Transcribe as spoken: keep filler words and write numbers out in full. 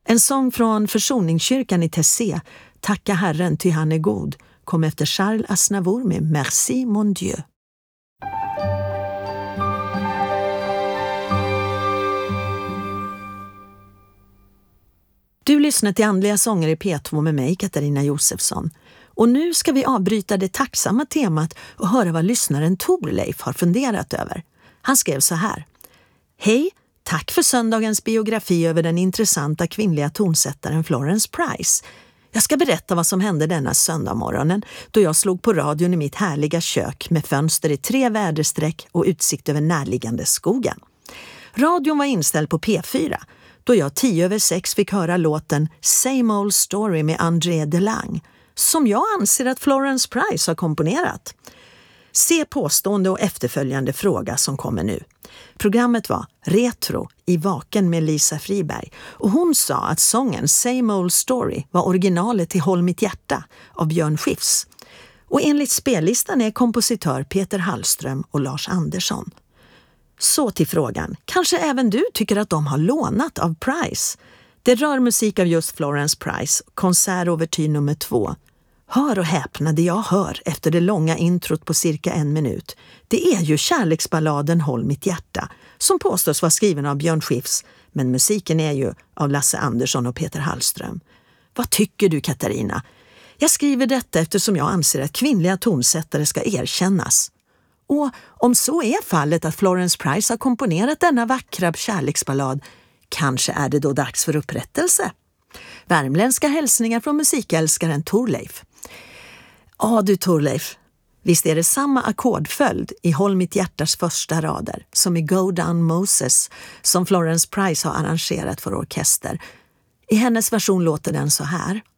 En sång från försoningskyrkan i Tessé, Tacka Herren ty han är god, kom efter Charles Aznavour med Merci mon Dieu. Du lyssnar till Andliga sånger i P två med mig, Katarina Josefsson. Och nu ska vi avbryta det tacksamma temat och höra vad lyssnaren Torleif har funderat över. Han skrev så här. Hej, tack för söndagens biografi över den intressanta kvinnliga tonsättaren Florence Price. Jag ska berätta vad som hände denna söndagmorgonen då jag slog på radion i mitt härliga kök med fönster i tre väderstreck och utsikt över närliggande skogen. Radion var inställd på P fyra då jag tio över sex fick höra låten Same Old Story med André Delang, som jag anser att Florence Price har komponerat. Se påstående och efterföljande fråga som kommer nu. Programmet var Retro i Vaken med Lisa Friberg och hon sa att sången Same Old Story var originalet till Håll mitt hjärta av Björn Skifs. Och enligt spellistan är kompositör Peter Hallström och Lars Andersson. Så till frågan, kanske även du tycker att de har lånat av Price. Det rör musik av just Florence Price, konsertovertyr nummer två. Hör och häpna det jag hör efter det långa introt på cirka en minut. Det är ju kärleksballaden Håll mitt hjärta, som påstås vara skriven av Björn Skifs, men musiken är ju av Lasse Andersson och Peter Hallström. Vad tycker du, Katarina? Jag skriver detta eftersom jag anser att kvinnliga tonsättare ska erkännas. Och om så är fallet att Florence Price har komponerat denna vackra kärleksballad, kanske är det då dags för upprättelse. Värmländska hälsningar från musikälskaren Torleif. Ja du Torleif, visst är det samma ackordföljd i Håll mitt hjärtas första rader som i Go Down Moses som Florence Price har arrangerat för orkester. I hennes version låter den så här.